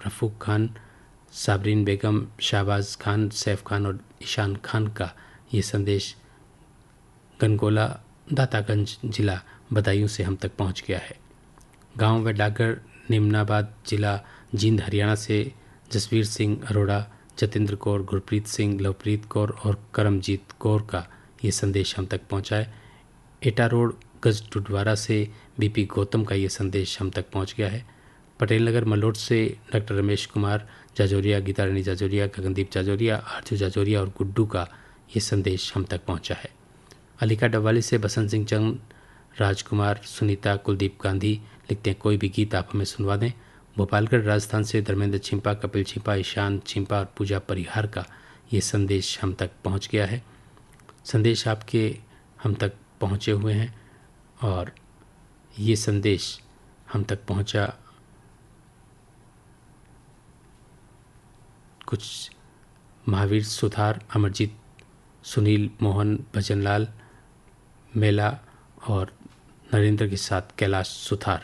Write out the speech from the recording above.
रफूक खान, साबरीन बेगम, शाहबाज खान, सैफ खान और ईशान खान का ये संदेश गनगोला दातागंज जिला बदायूं से हम तक पहुंच गया है। गांव व डाकघर निमनाबाद जिला जींद हरियाणा से जसवीर सिंह अरोड़ा, जतेंद्र कौर, गुरप्रीत सिंह, लवप्रीत कौर और करमजीत कौर का ये संदेश हम तक पहुंचा है। एटा रोड गजटुडवारा से बीपी गौतम का ये संदेश हम तक पहुंच गया है। पटेल नगर मलोट से डॉक्टर रमेश कुमार जाजोरिया, गीता रानी जाजोरिया, गगनदीप जाजोरिया, आरजू जाजोरिया और गुड्डू का ये संदेश हम तक पहुंचा है। अलीका डवाली से बसंत सिंह चंद, राजकुमार, सुनीता, कुलदीप गांधी लिखते हैं कोई भी गीत आप हमें सुनवा दें। भोपालगढ़ राजस्थान से धर्मेंद्र छिंपा, कपिल छिंपा, ईशान छिंपा और पूजा परिहार का ये संदेश हम तक पहुंच गया है। संदेश आपके हम तक पहुंचे हुए हैं और ये संदेश हम तक पहुंचा कुछ महावीर सुथार, अमरजीत, सुनील, मोहन, भजनलाल, मेला और नरेंद्र के साथ कैलाश सुथार